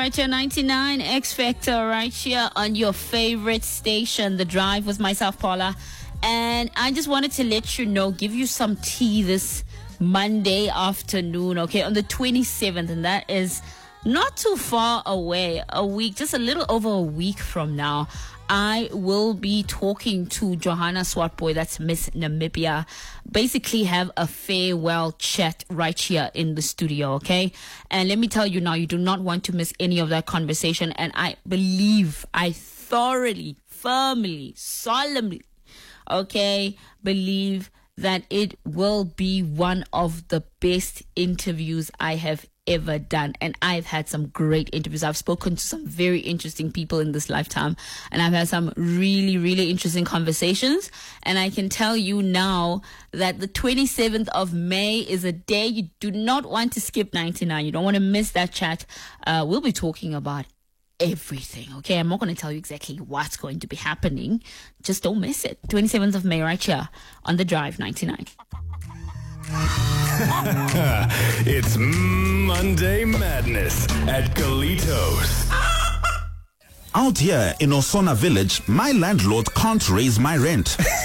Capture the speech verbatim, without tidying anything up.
right here, ninety-nine X Factor, right here on your favorite station, The Drive, with myself, Paula. And I just wanted to let you know, give you some tea this Monday afternoon, okay, on the twenty-seventh, and that is not too far away, a week, just a little over a week from now. I will be talking to Johanna Swartboy, that's Miss Namibia, basically have a farewell chat right here in the studio, okay? And let me tell you now, you do not want to miss any of that conversation. And I believe, I thoroughly, firmly, solemnly, okay, believe that it will be one of the best interviews I have ever done. And I've had some great interviews. I've spoken to some very interesting people in this lifetime, and I've had some really, really interesting conversations. And I can tell you now that the twenty-seventh of May is a day you do not want to skip. ninety-nine. You don't want to miss that chat. Uh, we'll be talking about everything, okay? I'm not going to tell you exactly what's going to be happening. Just don't miss it. twenty-seventh of May right here on The Drive ninety-nine. It's Monday Madness at Galitos. Out here in Osona Village, my landlord can't raise my rent.